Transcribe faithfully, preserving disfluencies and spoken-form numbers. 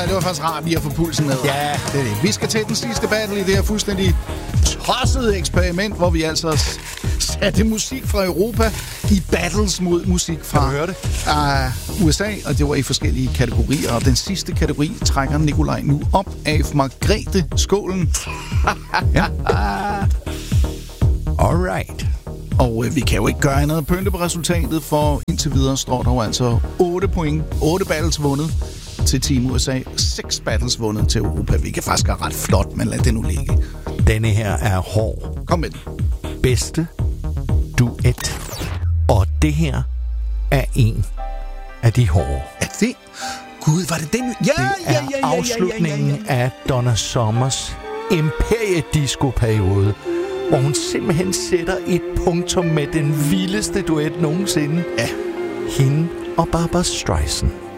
Det var faktisk rart lige at få pulsen ned. Ja. Det er det. Vi skal til den sidste battle i det her fuldstændig tossede eksperiment, hvor vi altså satte musik fra Europa i battles mod musik fra høre det? Uh, U S A, og det var i forskellige kategorier. Og den sidste kategori trækker Nikolaj nu op af Margrethe skålen. Ja. Alright. Og øh, vi kan jo ikke gøre andet at pynte på resultatet, for indtil videre står der jo altså otte point, otte battles vundet til Team U S A, seks battles vundet til Europa. Vi kan faktisk gøre ret flot, men lad det nu ligge. Denne her er hård. Kom med den. Bedste duet. Og det her er en af de hårde. Er det? Gud, var det den? Ja, Det ja, er ja, ja, ja, afslutningen ja, ja, ja. af Donna Summers imperiedisco-periode, hvor hun simpelthen sætter et punktum med den vildeste duet nogensinde. Ja. Hende og Barbra Streisand.